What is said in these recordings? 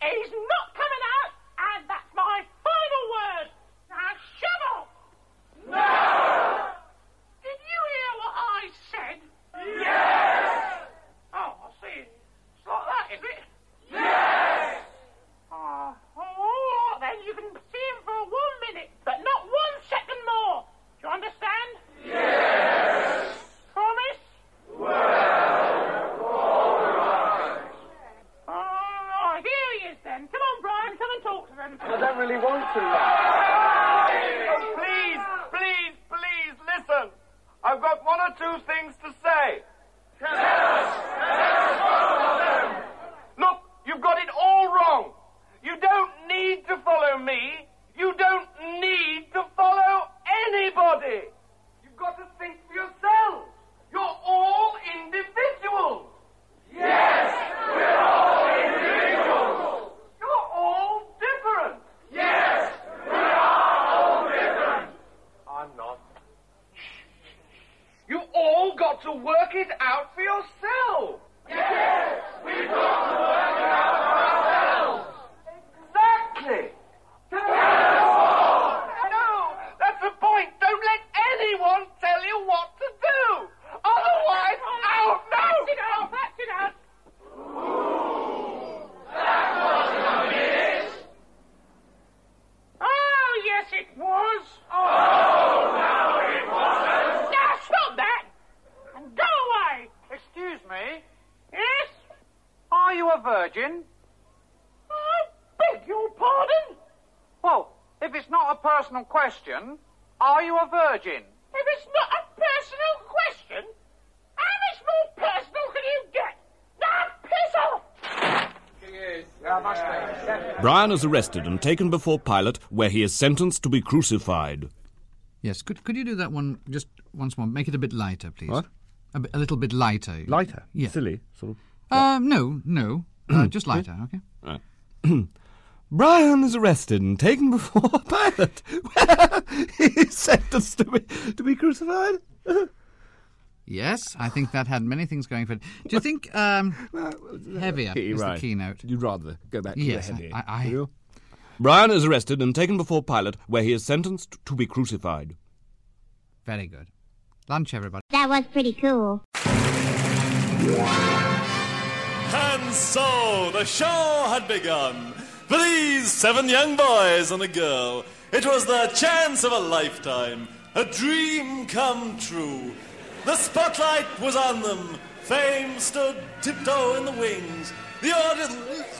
He's not coming out, and that's my final word. Now, shovel! No! Did you hear what I said? Yes! Oh, I see. It's like that, is it? Yes! Oh, all right, then. You can see him for 1 minute, but not 1 second more. Do you understand? Yes! Promise? Well, all right. All right, here he is then. Come on, Brian, come and talk to them. I don't really want to. Please, listen. I've got 1 or 2 things to say. Tell us all of them. Look, you've got it all wrong. You don't need to follow me. You don't need to follow anybody. You've got to think for yourselves. You're all individuals. Yes, we're all individuals. You're all different. Yes, we are all different. I'm not. You all got to work it out for yourselves. Yes, we've got to work it out for ourselves. Exactly. No, that's the point. Don't let anyone tell you what to do. Otherwise, no. That's it out. That wasn't a minute. Oh, yes, it was. Oh, no, it wasn't. Now, stop that. And go away. Excuse me, Yes? are you a virgin? I beg your pardon? Well, if it's not a personal question, are you a virgin? If it's not a personal question, how much more personal can you get? Now, piss off! Brian is arrested and taken before Pilate, where he is sentenced to be crucified. Yes, could you do that one just once more? Make it a bit lighter, please. What? A little bit lighter. Lighter? Yeah. Silly, sort of. No. Just lighter, okay? Brian is arrested and taken before Pilate, where he is sentenced to be crucified. Yes, I think that had many things going for it. Do you think heavier is the keynote? You'd rather go back to the heavy. I Brian is arrested and taken before Pilate, where he is sentenced to be crucified. Very good. Lunch, everybody. That was pretty cool. And so the show had begun. For these 7 young boys and a girl, it was the chance of a lifetime, a dream come true. The spotlight was on them. Fame stood tiptoe in the wings. The audience...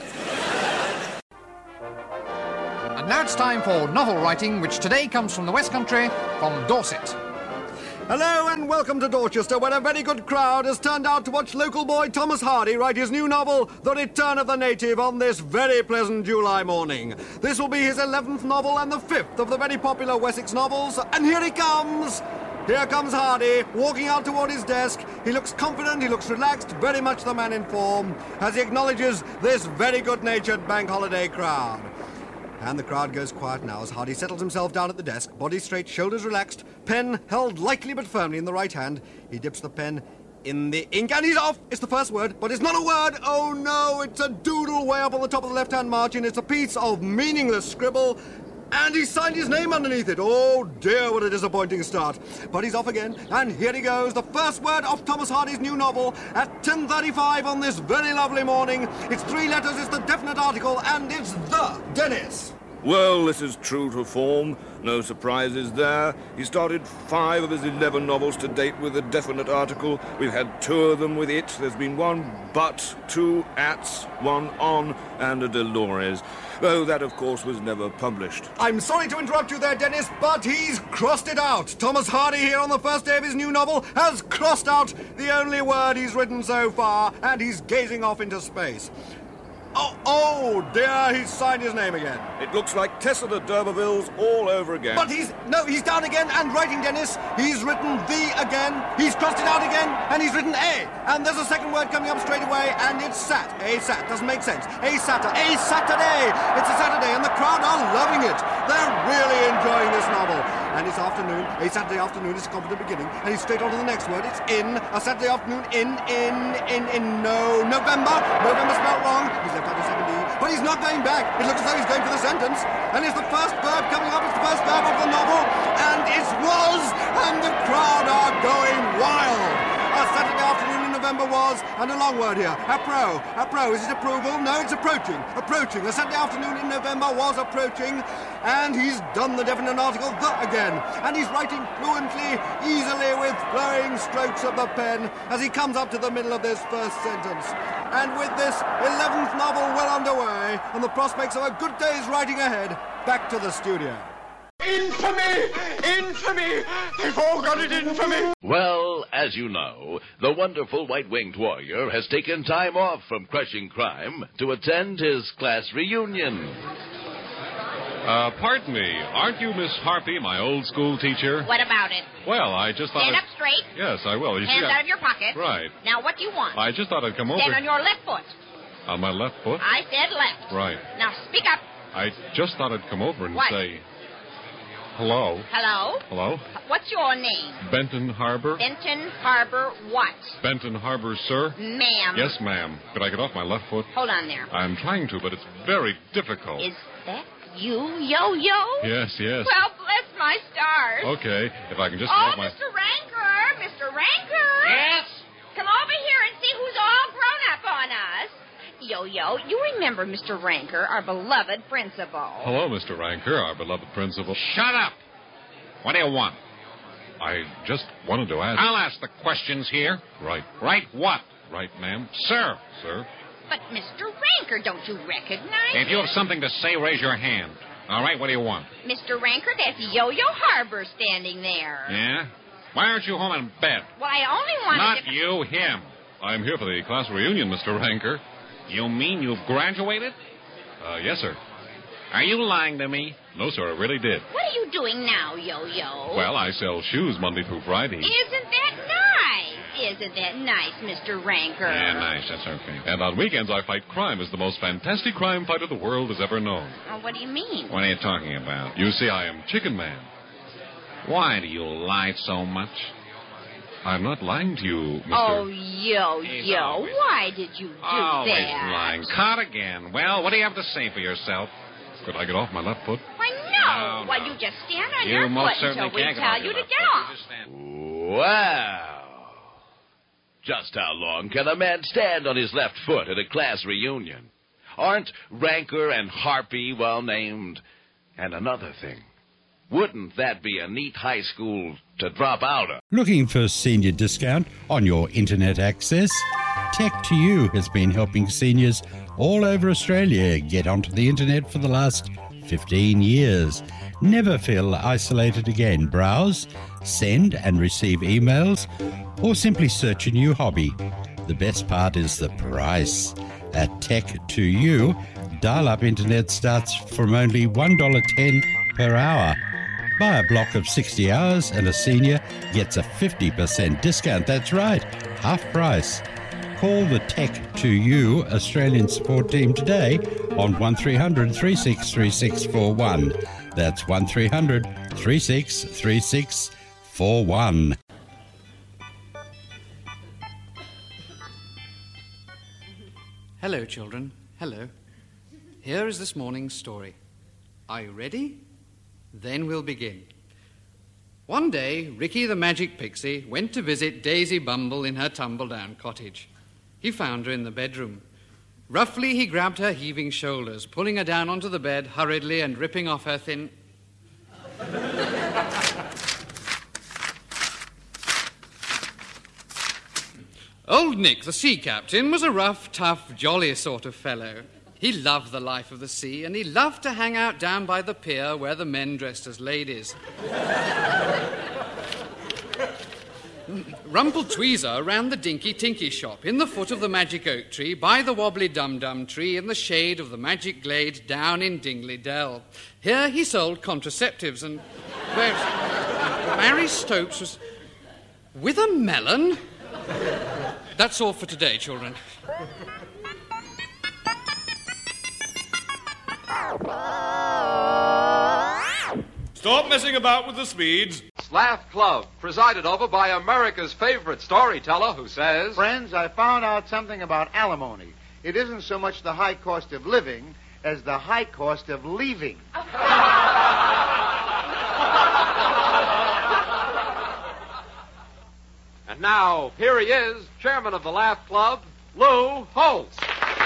And now it's time for novel writing, which today comes from the West Country, from Dorset. Hello and welcome to Dorchester, where a very good crowd has turned out to watch local boy Thomas Hardy write his new novel, The Return of the Native, on this very pleasant July morning. This will be his 11th novel and the 5th of the very popular Wessex novels, and here he comes! Here comes Hardy, walking out toward his desk. He looks confident, he looks relaxed, very much the man in form, as he acknowledges this very good-natured bank holiday crowd. And the crowd goes quiet now as Hardy settles himself down at the desk, body straight, shoulders relaxed, pen held lightly but firmly in the right hand. He dips the pen in the ink, and he's off! It's the first word, but it's not a word! Oh no, it's a doodle way up on the top of the left-hand margin. It's a piece of meaningless scribble, and he signed his name underneath it. Oh dear, what a disappointing start. But he's off again, and here he goes, the first word of Thomas Hardy's new novel at 10:35 on this very lovely morning. It's 3 letters, it's the definite article, and it's the Dennis. Well, this is true to form. No surprises there. He started 5 of his 11 novels to date with a definite article. We've had 2 of them with it. There's been 1 but, 2 ats, 1 on, and a Dolores. Though that, of course, was never published. I'm sorry to interrupt you there, Dennis, but he's crossed it out. Thomas Hardy here on the first day of his new novel has crossed out the only word he's written so far, and he's gazing off into space. Oh dear, he's signed his name again. It looks like Tessa de D'Urbervilles all over again. But he's down again and writing, Dennis. He's written the again, he's crossed it out again, and he's written a. And there's a second word coming up straight away, and it's sat. A sat, doesn't make sense. A Saturday. It's a Saturday, and the crowd are loving it. They're really enjoying this novel. And it's afternoon, a Saturday afternoon is a confident beginning, and he's straight on to the next word. It's in, a Saturday afternoon, November. November spelled wrong. He's left out a second E, but he's not going back. It looks as though he's going for the sentence. And it's the first verb coming up. It's the first verb of the novel. And it was, and the crowd are going wild. A Saturday afternoon in November was, and a long word here, appro. Appro, is it approval? No, it's approaching. Approaching. A Saturday afternoon in November was approaching, and he's done the definite article the again. And he's writing fluently, easily, with flowing strokes of the pen as he comes up to the middle of this first sentence. And with this 11th novel well underway, and the prospects of a good day's writing ahead, back to the studio. Infamy! Infamy! They've all got it in for me! Well, as you know, the wonderful white-winged warrior has taken time off from crushing crime to attend his class reunion. Pardon me, aren't you Miss Harpy, my old school teacher? What about it? Well, I just thought... Stand up straight. Yes, I will. You Hands see, out of your pocket. Right. Now, what do you want? I just thought I'd come over... Stand on your left foot. On my left foot? I said left. Right. Now, speak up. I just thought I'd come over and What? say... Hello? Hello? Hello? What's your name? Benton Harbor? Benton Harbor what? Benton Harbor, sir? Ma'am. Yes, ma'am. Could I get off my left foot? Hold on there. I'm trying to, but it's very difficult. Is that you, Yo-Yo? Yes, yes. Well, bless my stars. Okay, if I can just Oh, get my... Mr. Ranker! Mr. Ranker! Yes? Come over here and see who's all grown up on us. Yo-Yo, you remember Mr. Ranker, our beloved principal. Hello, Mr. Ranker, our beloved principal. Shut up. What do you want? I just wanted to ask... I'll ask the questions here. Right. Right what? Right, ma'am. Sir. Sir? But, Mr. Ranker, don't you recognize If you have something to say, raise your hand. All right, what do you want? Mr. Ranker, that's Yo-Yo Harbor standing there. Yeah? Why aren't you home in bed? Well, I only wanted Not you, him. I'm here for the class reunion, Mr. Ranker. You mean you've graduated? Yes, sir. Are you lying to me? No, sir, I really did. What are you doing now, Yo-Yo? Well, I sell shoes Monday through Friday. Isn't that nice? Isn't that nice, Mr. Ranker? Yeah, nice. That's okay. And on weekends, I fight crime as the most fantastic crime fighter the world has ever known. Oh, what do you mean? What are you talking about? You see, I am Chicken Man. Why do you lie so much? I'm not lying to you, Mr. Oh, Yo-Yo, why did you do Always that? lying. Caught again. Well, what do you have to say for yourself? Could I get off my left foot? Why, no. Well, you just stand on You your most foot certainly until we can't get tell off you your to left get foot. off. You just stand. Wow. Just how long can a man stand on his left foot at a class reunion? Aren't Ranker and Harpy well named? And another thing, wouldn't that be a neat high school to drop out of? Looking for a senior discount on your internet access? Tech2U has been helping seniors all over Australia get onto the internet for the last 15 years. Never feel isolated again. Browse, send and receive emails, or simply search a new hobby. The best part is the price. At Tech2U, dial-up internet starts from only $1.10 per hour. Buy a block of 60 hours and a senior gets a 50% discount. That's right, half price. Call the Tech2U Australian support team today on 1300 363641. That's 1300 363641. Hello, children. Hello. Here is this morning's story. Are you ready? Then we'll begin. One day, Ricky the Magic Pixie went to visit Daisy Bumble in her tumble-down cottage. He found her in the bedroom. Roughly, he grabbed her heaving shoulders, pulling her down onto the bed hurriedly and ripping off her thin... Old Nick, the sea captain, was a rough, tough, jolly sort of fellow. He loved the life of the sea, and he loved to hang out down by the pier where the men dressed as ladies. Rumpeltweezer ran the Dinky Tinky shop in the foot of the magic oak tree, by the wobbly dum-dum tree, in the shade of the magic glade down in Dingley Dell. Here he sold contraceptives, and where Mary Stokes was... with a melon? That's all for today, children. Stop messing about with the speeds. Slath Club, presided over by America's favorite storyteller who says... Friends, I found out something about alimony. It isn't so much the high cost of living as the high cost of leaving. And now, here he is, chairman of the Laugh Club, Lou Holtz.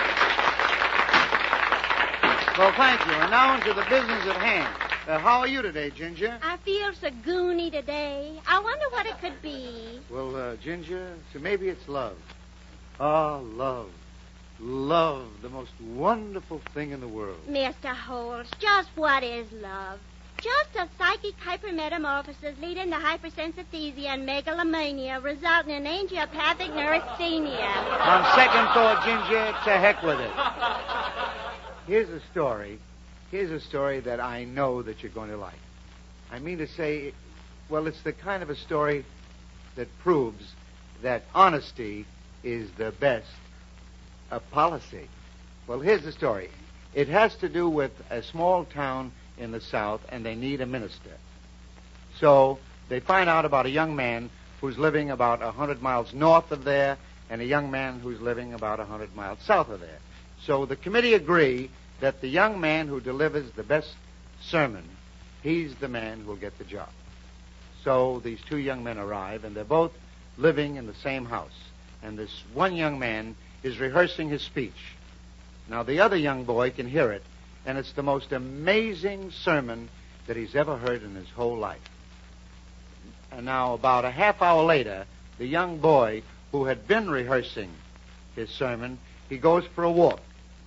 Well, thank you. And now into the business at hand. How are you today, Ginger? I feel so goony today. I wonder what it could be. Well, Ginger, so maybe it's love. Ah, love. Love, the most wonderful thing in the world. Mr. Holtz, just what is love? Just a psychic hypermetamorphosis leading to hypersensitivity and megalomania, resulting in angiopathic neurasthenia. On second thought, Ginger, to heck with it. Here's a story that I know that you're going to like. I mean to say, well, it's the kind of a story that proves that honesty is the best policy. Well, here's the story. It has to do with a small town in the South, and they need a minister. So they find out about a young man who's living about 100 miles north of there and a young man who's living about 100 miles south of there. So the committee agree that the young man who delivers the best sermon, he's the man who'll get the job. So these two young men arrive, and they're both living in the same house. And this one young man is rehearsing his speech. Now, the other young boy can hear it, and it's the most amazing sermon that he's ever heard in his whole life. And now, about a half hour later, the young boy who had been rehearsing his sermon, he goes for a walk.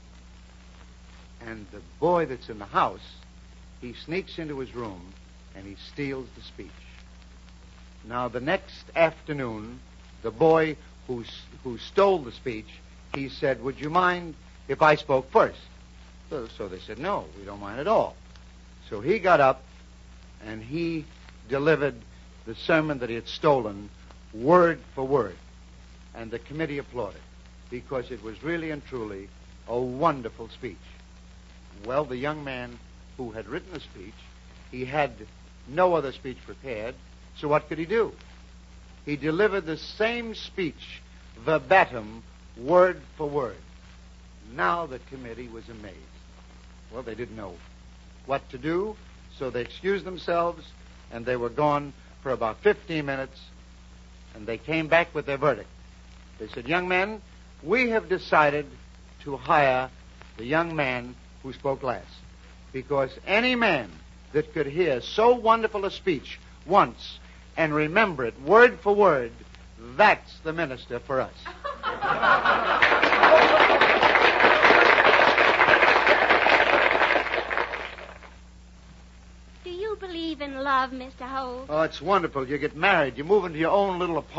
And the boy that's in the house, he sneaks into his room, and he steals the speech. Now, the next afternoon, the boy who stole the speech, he said, "Would you mind if I spoke first?" So they said, "No, we don't mind at all." So he got up, and he delivered the sermon that he had stolen, word for word. And the committee applauded, because it was really and truly a wonderful speech. Well, the young man who had written the speech, he had no other speech prepared, so what could he do? He delivered the same speech, verbatim, word for word. Now the committee was amazed. Well, they didn't know what to do, so they excused themselves, and they were gone for about 15 minutes, and they came back with their verdict. They said, "Young men, we have decided to hire the young man who spoke last, because any man that could hear so wonderful a speech once and remember it word for word, that's the minister for us." Do you believe in love, Mr. Holt? Oh, it's wonderful. You get married. You move into your own little apartment.